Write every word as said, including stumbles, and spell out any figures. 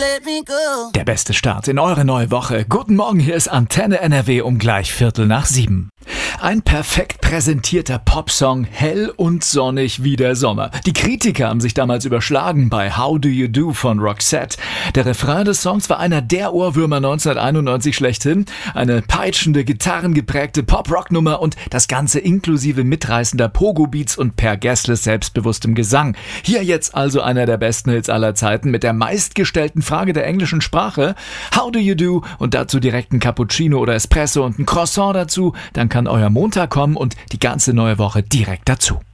let me go. Der beste Start in eure neue Woche. Guten Morgen, hier ist Antenne N R W um gleich Viertel nach sieben. Ein perfekt präsentierter Popsong, hell und sonnig wie der Sommer. Die Kritiker haben sich damals überschlagen bei How Do You Do von Roxette. Der Refrain des Songs war einer der Ohrwürmer neunzehnhunderteinundneunzig schlechthin. Eine peitschende, gitarrengeprägte Pop-Rock-Nummer und das Ganze inklusive mitreißender Pogo-Beats und Per Gessles selbstbewusstem Gesang. Hier jetzt also einer der besten Hits aller Zeiten mit der meistgestellten Frage der englischen Sprache. How do you do? Und dazu direkt ein Cappuccino oder Espresso und ein Croissant dazu. Dann kann euer Montag kommen und die ganze neue Woche direkt dazu.